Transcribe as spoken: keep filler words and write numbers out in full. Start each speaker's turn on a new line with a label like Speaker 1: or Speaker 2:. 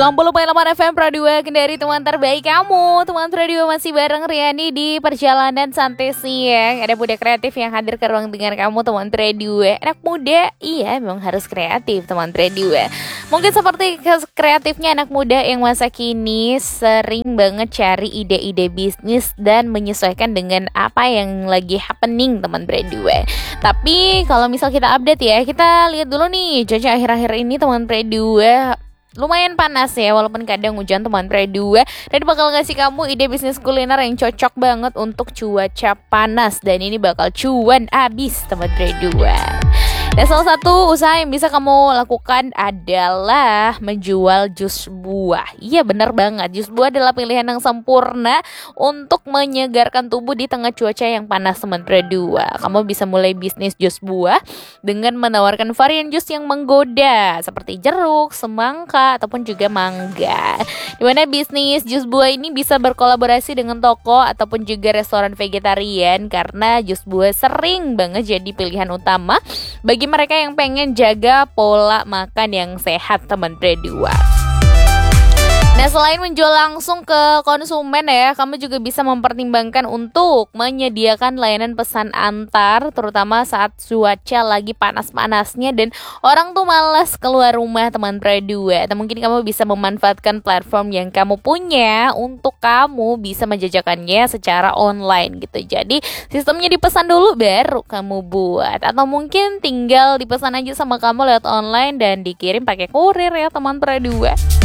Speaker 1: sembilan puluh koma delapan F M Pradua Kendari, teman terbaik kamu. Teman Pradua masih bareng Riani di perjalanan santai siang. Ada muda kreatif yang hadir ke ruang dengar kamu, teman Pradua. Anak muda, iya memang harus kreatif, teman Pradua. Mungkin seperti kreatifnya anak muda yang masa kini sering banget cari ide-ide bisnis dan menyesuaikan dengan apa yang lagi happening, teman Pradua. Tapi kalau misal kita update ya, kita lihat dulu nih cuaca akhir-akhir ini, teman Pradua. Lumayan panas ya, walaupun kadang hujan, teman Pradua. Dan bakal ngasih kamu ide bisnis kuliner yang cocok banget untuk cuaca panas. Dan ini bakal cuan abis, teman Pradua. Dan salah satu usaha yang bisa kamu lakukan adalah menjual jus buah. Iya benar banget, jus buah adalah pilihan yang sempurna untuk menyegarkan tubuh di tengah cuaca yang panas, teman Pradua. Kamu bisa mulai bisnis jus buah dengan menawarkan varian jus yang menggoda seperti jeruk, semangka, ataupun juga mangga. Dimana bisnis jus buah ini bisa berkolaborasi dengan toko ataupun juga restoran vegetarian, karena jus buah sering banget jadi pilihan utama bagi mereka yang pengen jaga pola makan yang sehat, teman Pradua. Nah, selain menjual langsung ke konsumen ya, kamu juga bisa mempertimbangkan untuk menyediakan layanan pesan antar, terutama saat cuaca lagi panas-panasnya dan orang tuh malas keluar rumah, teman Pradua. Atau mungkin kamu bisa memanfaatkan platform yang kamu punya untuk kamu bisa menjajakannya secara online gitu. Jadi sistemnya dipesan dulu baru kamu buat, atau mungkin tinggal dipesan aja sama kamu lewat online dan dikirim pakai kurir ya, teman Pradua.